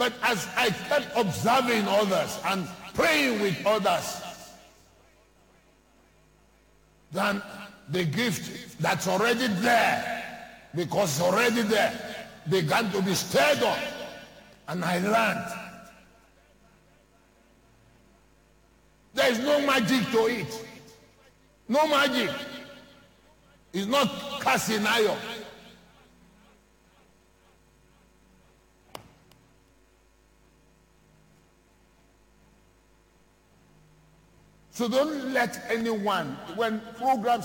But as I kept observing others and praying with others, then the gift that's already there, because it's already there, began to be stirred up, and I learned. There is no magic to it. No magic. It's not casting iron. So don't let anyone, when programs,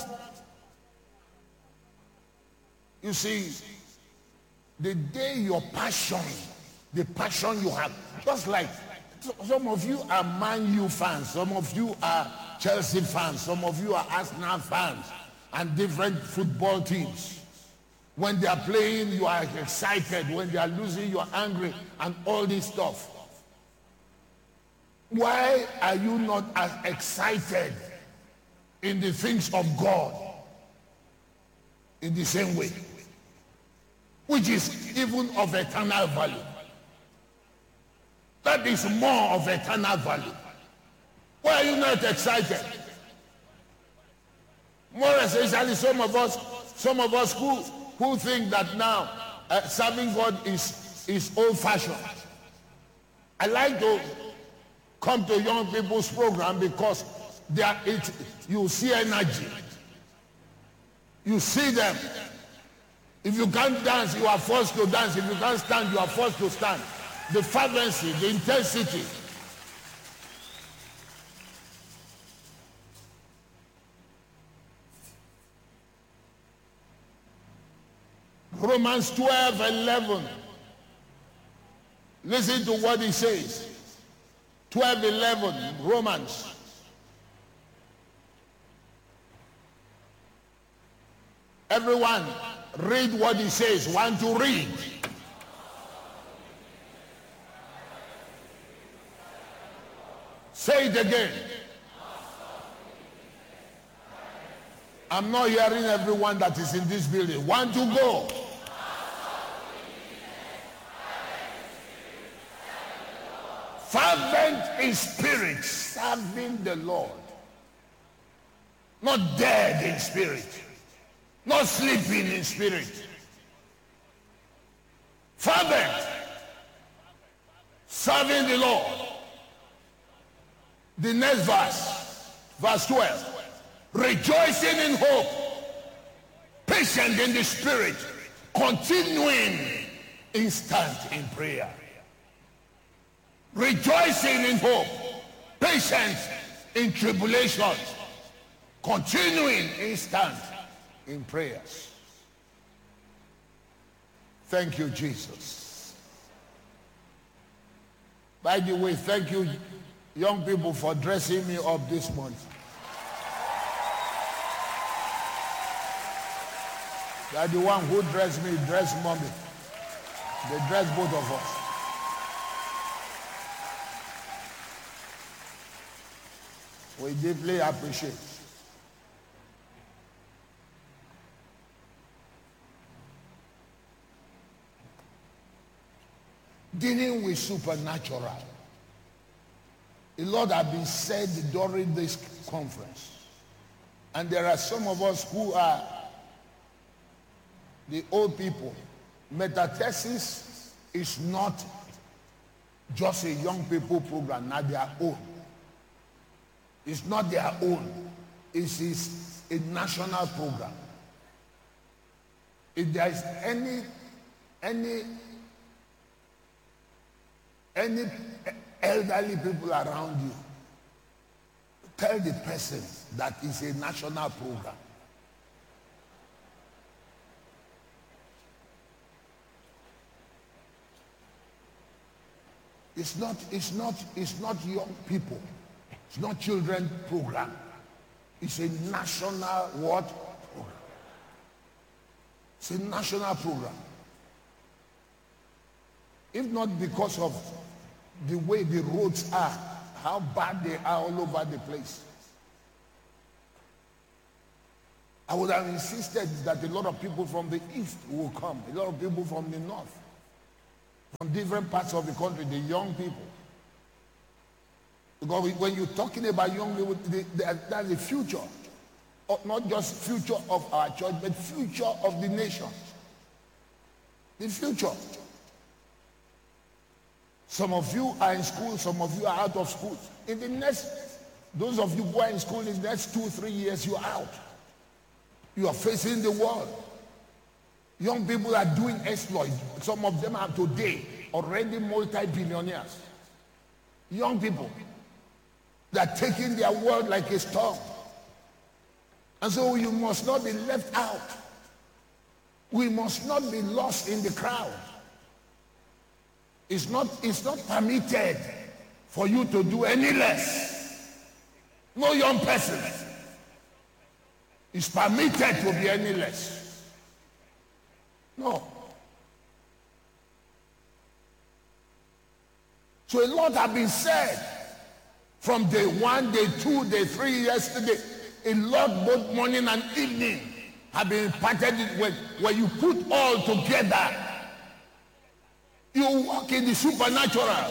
you see, the day your passion, the passion you have, just like some of you are Man U fans, some of you are Chelsea fans, some of you are Arsenal fans, and different football teams. When they are playing, you are excited. When they are losing, you are angry, and all this stuff. Why are you not as excited in the things of God in the same way, which is even of eternal value? That is more of eternal value. Why are you not excited? More especially some of us who think that now serving God is old-fashioned. I like to come to young people's program because you see energy. You see them. If you can't dance, you are forced to dance. If you can't stand, you are forced to stand. The fervency, the intensity. Romans 12:11. Listen to what he says. 12:11, Romans. Everyone, read what he says. Want to read? Say it again. I'm not hearing everyone that is in this building. Want to go? Fervent in spirit, serving the Lord. Not dead in spirit. Not sleeping in spirit. Fervent. Serving the Lord. The next verse, verse 12. Rejoicing in hope. Patient in the spirit. Continuing instant in prayer. Rejoicing in hope, patience in tribulations, continuing instant in prayers. Thank you, Jesus. By the way, thank you, young people, for dressing me up this month. They are the one who dressed me, dressed mommy. They dressed both of us. We deeply appreciate. Dealing with supernatural. A lot has been said during this conference. And there are some of us who are the old people. Metathesis is not just a young people program, not their own. It's not their own. It is a national program. If there is any elderly people around you, tell the person that it's a national program. It's not young people. It's not children program. It's a national what program? It's a national program. If not because of the way the roads are, how bad they are all over the place, I would have insisted that a lot of people from the east will come, a lot of people from the north. from different parts of the country, the young people. Because when you're talking about young people, that's the future. Not just future of our church, but future of the nation. The future. Some of you are in school, some of you are out of school. In the next, those of you who are in school in the next 2-3 years, you're out. You are facing the world. Young people are doing exploits. Some of them are today already multi-billionaires. Young people, they are taking their world like a storm. And so you must not be left out. We must not be lost in the crowd. It's not permitted for you to do any less. No young person is permitted to be any less. No. So a lot have been said from day 1, day 2, day 3, yesterday. A lot both morning and evening have been imparted when you put all together. You walk in the supernatural.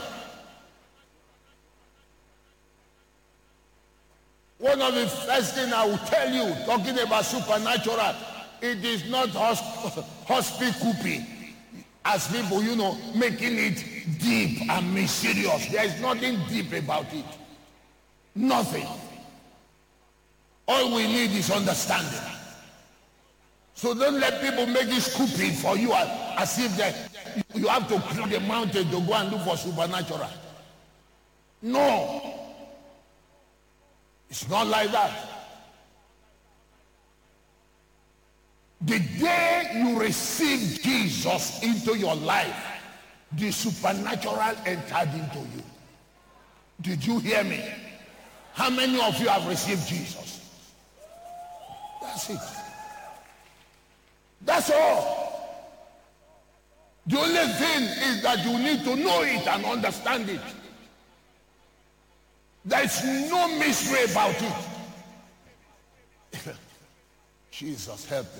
One of the first things I will tell you, talking about supernatural, it is not hospital-coopy, as people, making it deep and mysterious. There is nothing deep about it. Nothing. All we need is understanding. So don't let people make it scoopy for you as if you have to climb the mountain to go and look for supernatural. No. It's not like that. The day you receive Jesus into your life, the supernatural entered into you. Did you hear me? How many of you have received Jesus? That's it. That's all. The only thing is that you need to know it and understand it. There's no mystery about it. Jesus, help me.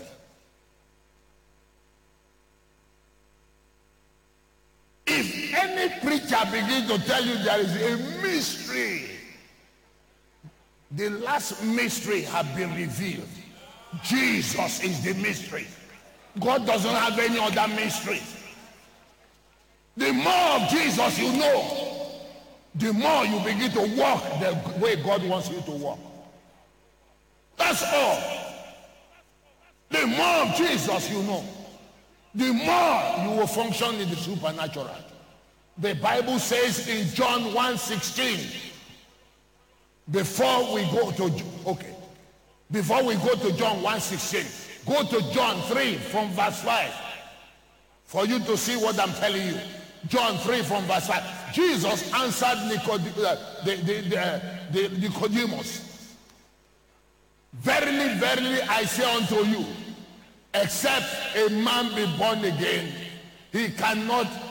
If any preacher begins to tell you there is a mystery, the last mystery has been revealed. Jesus is the mystery. God doesn't have any other mystery. The more of Jesus you know, the more you begin to walk the way God wants you to walk. That's all. The more of Jesus you know, the more you will function in the supernatural. The Bible says in John 1:16, before we go to John 1:16, go to John 3 from verse 5 for you to see what I'm telling you. John 3 from verse 5. Jesus answered Nicodemus, verily, verily, I say unto you, except a man be born again, he can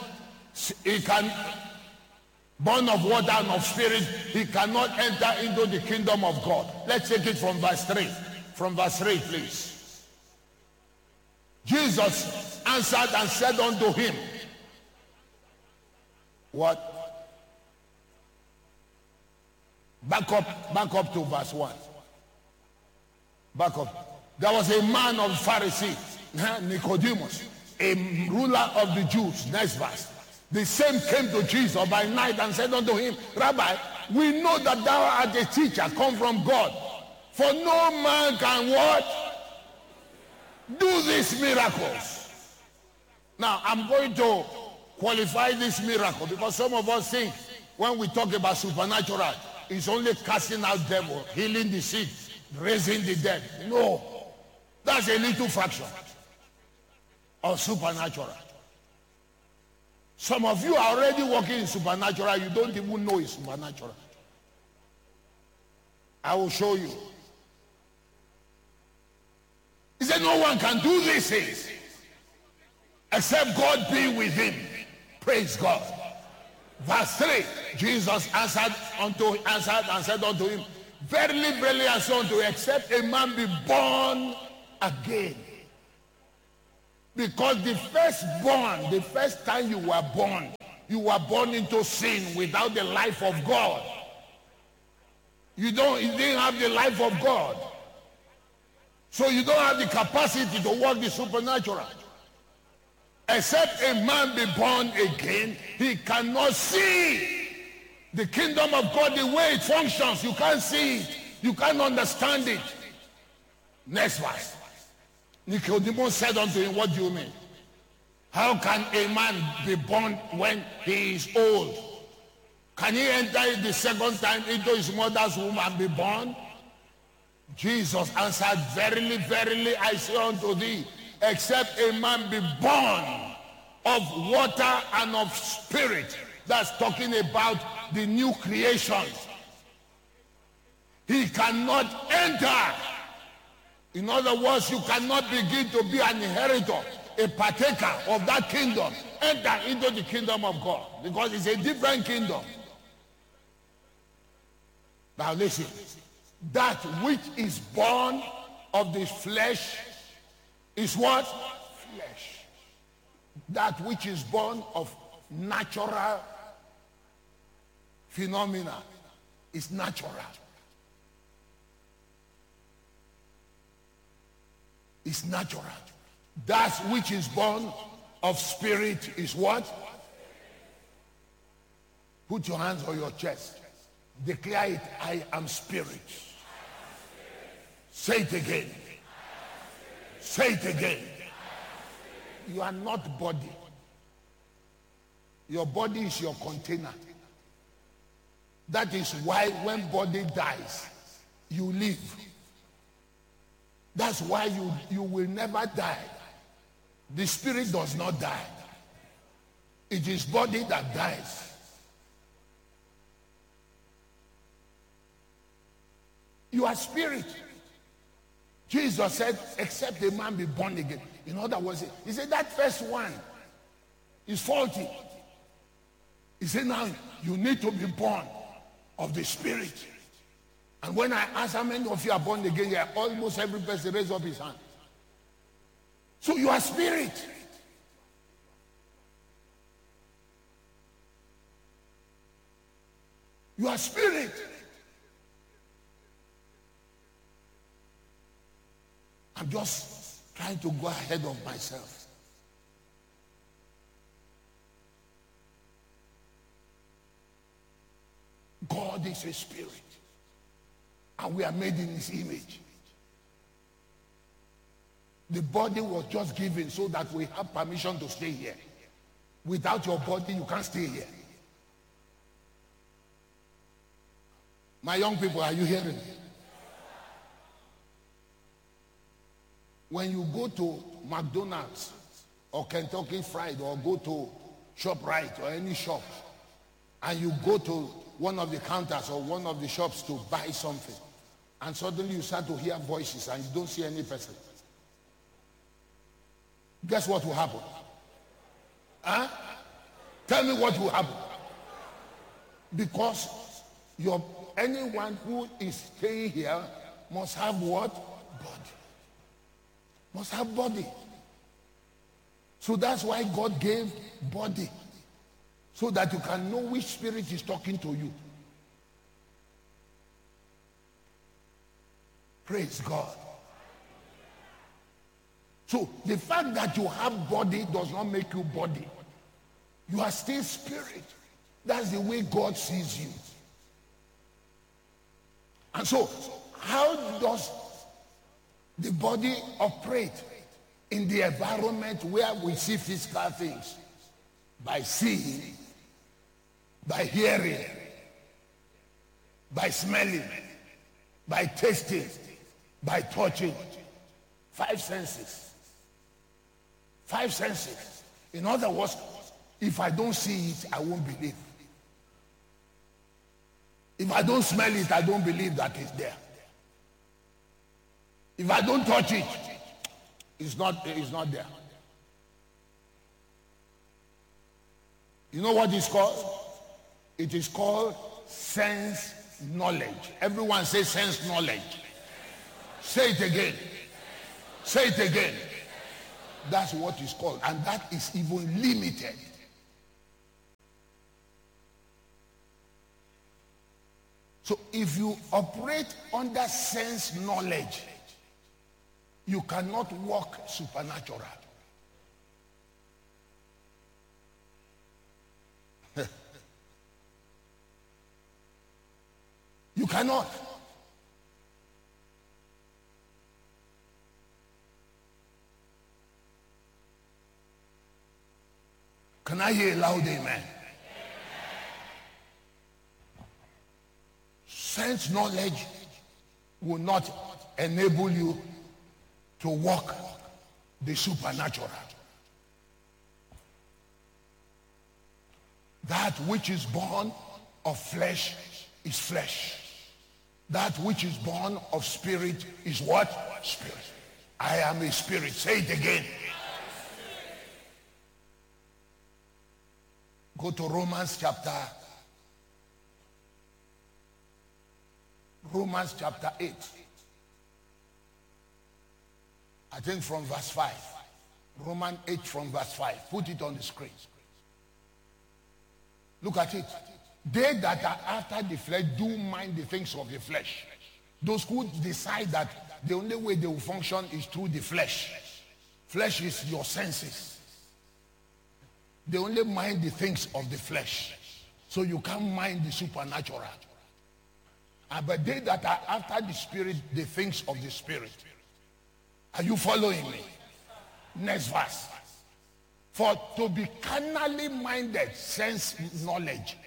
born of water and of spirit, he cannot enter into the kingdom of God. Let's take it from verse 3. From verse 3, please. Jesus answered and said unto him, what? Back up to verse 1. Back up. There was a man of Pharisees, Nicodemus, a ruler of the Jews. Next verse. The same came to Jesus by night and said unto him, Rabbi, we know that thou art a teacher come from God. For no man can what? Do these miracles. Now, I'm going to qualify this miracle because some of us think when we talk about supernatural, it's only casting out devil, healing the sick, raising the dead. No. That's a little fraction of supernatural. Some of you are already working in supernatural. You don't even know it's supernatural. I will show you. He said no one can do these things except God be with him. Praise God. Verse 3, Jesus answered and said unto him, verily, verily, I say unto you, except a man be born again. Because the first time you were born into sin without the life of God. You didn't have the life of God. So you don't have the capacity to work the supernatural. Except a man be born again, he cannot see the kingdom of God the way it functions. You can't see it. You can't understand it. Next verse. Nicodemus said unto him, what do you mean? How can a man be born when he is old? Can he enter the second time into his mother's womb and be born? Jesus answered, verily, verily, I say unto thee, except a man be born of water and of spirit. That's talking about the new creation. He cannot enter. In other words, you cannot begin to be an inheritor, a partaker of that kingdom. Enter into the kingdom of God, because it's a different kingdom. Now listen, that which is born of the flesh is what? Flesh. That which is born of natural phenomena is natural. It's natural. That which is born of spirit is what? Put your hands on your chest. Declare it, I am spirit. Say it again. Say it again. You are not body. Your body is your container. That is why when body dies, you live. That's why you will never die. The spirit does not die. It is body that dies. You are spirit. Jesus said, except a man be born again. In other words, he said that first one is faulty. He said, now you need to be born of the spirit. And when I ask how many of you are born again, yeah, almost every person raised up his hand. So you are spirit. You are spirit. I'm just trying to go ahead of myself. God is a spirit. And we are made in his image. The body was just given so that we have permission to stay here. Without your body, you can't stay here. My young people, are you hearing me? When you go to McDonald's or Kentucky Fried or go to ShopRite or any shop, and you go to one of the counters or one of the shops to buy something, and suddenly you start to hear voices and you don't see any person, guess what will happen? Huh? Tell me what will happen. Because anyone who is staying here must have what? Body. Must have body. So that's why God gave body, so that you can know which spirit is talking to you. Praise God. So the fact that you have body does not make you body. You are still spirit. That's the way God sees you. And so how does the body operate in the environment where we see physical things? By seeing, by hearing, by smelling, by tasting, by touching. 5 senses. 5 senses. In other words, if I don't see it, I won't believe. If I don't smell it, I don't believe that it's there. If I don't touch it, it's not there. You know what it's called? It is called sense knowledge. Everyone say sense knowledge. Say it again. Say it again. That's what is called. And that is even limited. So if you operate under sense knowledge, you cannot walk supernatural. You cannot. Can I hear a loud amen? Sense knowledge will not enable you to walk the supernatural. That which is born of flesh is flesh. That which is born of spirit is what? Spirit. I am a spirit. Say it again. Go to Romans chapter 8. I think from verse 5. Romans 8 from verse 5. Put it on the screen. Look at it. They that are after the flesh do mind the things of the flesh. Those who decide that the only way they will function is through the flesh. Flesh is your senses. They only mind the things of the flesh. So you can't mind the supernatural. But they that are after the spirit, the things of the spirit. Are you following me? Next verse. For to be carnally minded, sense knowledge.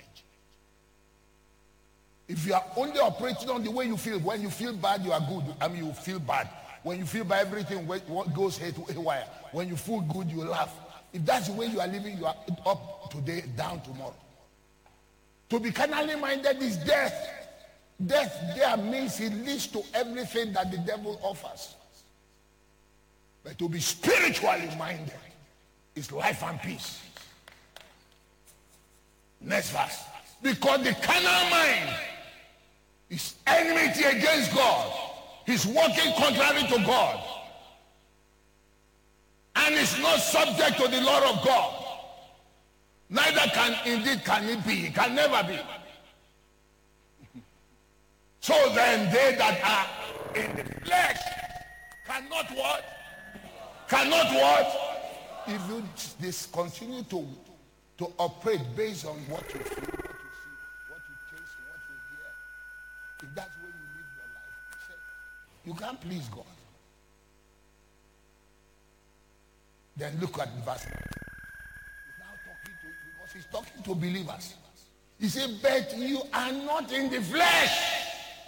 If you are only operating on the way you feel, when you feel bad, you are good. I mean, you feel bad. When you feel bad, everything what goes haywire. When you feel good, you laugh. If that's the way you are living, you are up today, down tomorrow. To be carnally minded is death. Death there means it leads to everything that the devil offers. But to be spiritually minded is life and peace. Next verse. Because the carnal mind is enmity against God. He's working contrary to God. And is not subject to the law of God. Neither can it be. It can never be. So then they that are in the flesh cannot what? Cannot what? If you continue to operate based on what you feel, what you see, what you taste, what you hear, if that's where you live your life, you can't please God. Then look at the verse. He's now talking to, because he's talking to believers. He said, but you are not in the flesh.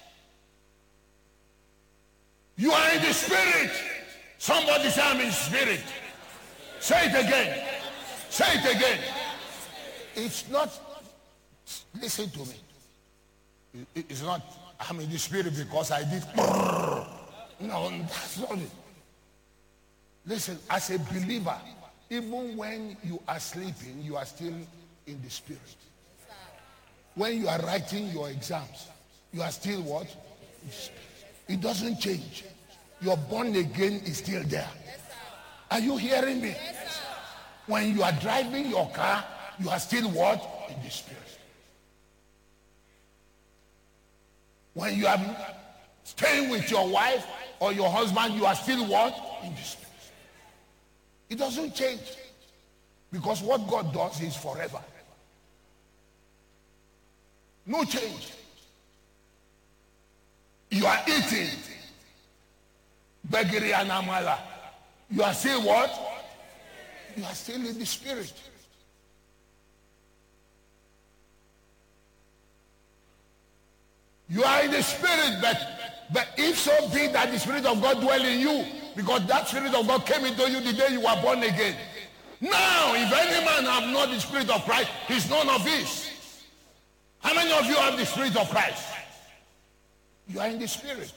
You are in the spirit. Somebody say, I'm in spirit. Say it again. Say it again. It's not, listen to me. It's not, I'm in the spirit because I did. No, that's not it. Listen, as a believer, even when you are sleeping, you are still in the spirit. When you are writing your exams, you are still what? It doesn't change. Your born again is still there. Are you hearing me? When you are driving your car, you are still what? In the spirit. When you are staying with your wife or your husband, you are still what? In the spirit. It doesn't change. Because what God does is forever. No change. You are eating Begiri and Amala. You are still what? You are still in the spirit. You are in the spirit, but if so be that the spirit of God dwell in you, because that spirit of God came into you the day you were born again. Now, if any man have not the spirit of Christ, he's none of his. How many of you have the spirit of Christ? You are in the spirit.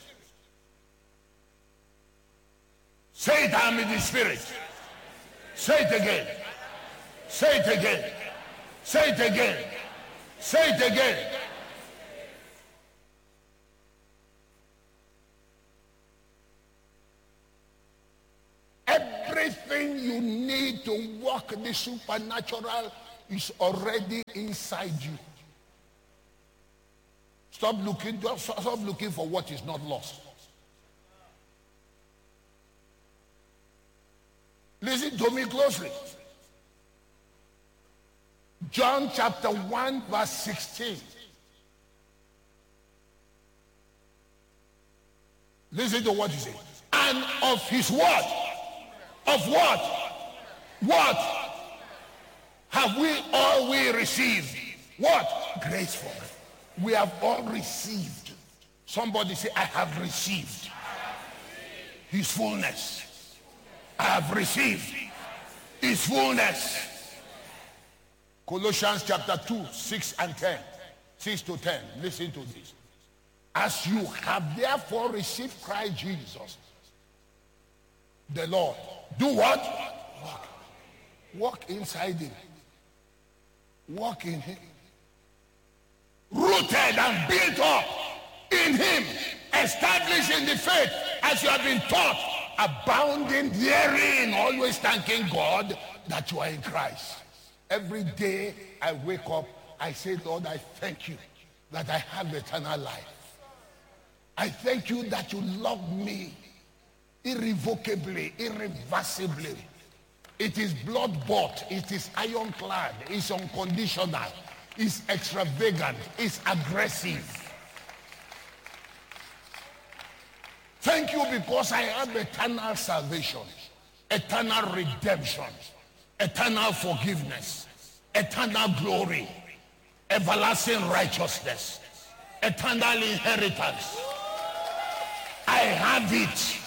Say it, I am in the spirit. Say it again. Say it again. Say it again. Say it again. Everything you need to walk the supernatural is already inside you. Stop looking for what is not lost. Listen to me closely. John chapter 1 verse 16. Listen to what he says. And of his word. Of what? What? Have we received? What? Grace for it. We have all received. Somebody say, I have received his fullness. I have received his fullness. Colossians chapter 2, 6 and 10. 6 to 10. Listen to this. As you have therefore received Christ Jesus, the Lord, do what? Walk. Walk inside him. Walk in him. Rooted and built up in him, established in the faith as you have been taught, abounding therein, always thanking God that you are in Christ. Every day I wake up, I say, Lord, I thank you that I have eternal life. I thank you that you love me irrevocably, irreversibly. It is blood-bought, it is ironclad, it's unconditional, it's extravagant, it's aggressive. Thank you because I have eternal salvation, eternal redemption, eternal forgiveness, eternal glory, everlasting righteousness, eternal inheritance. I have it.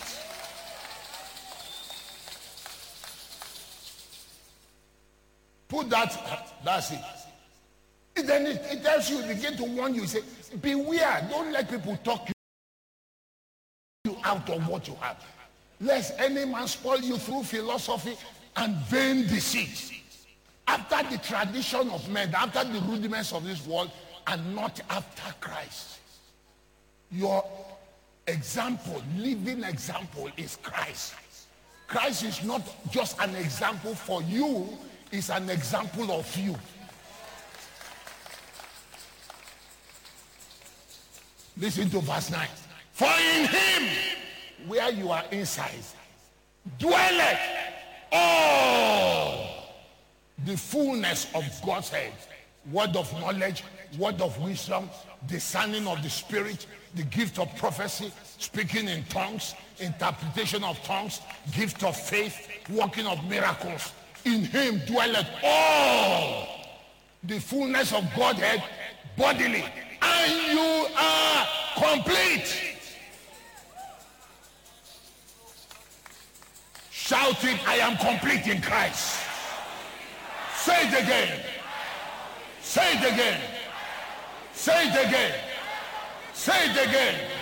Put that's it. Then it tells you, begin to warn you, say, beware, don't let people talk you out of what you have. Lest any man spoil you through philosophy and vain deceit, after the tradition of men, after the rudiments of this world, and not after Christ. Your example, living example, is Christ. Christ is not just an example for you, is an example of you. Listen to verse 9. For in him, where you are inside, dwelleth all the fullness of God's head. Word of knowledge, word of wisdom, discerning of the spirit, the gift of prophecy, speaking in tongues, interpretation of tongues, gift of faith, working of miracles. In him dwelleth all the fullness of Godhead bodily, and you are complete. Shout it, I am complete in Christ. Say it again. Say it again. Say it again. Say it again.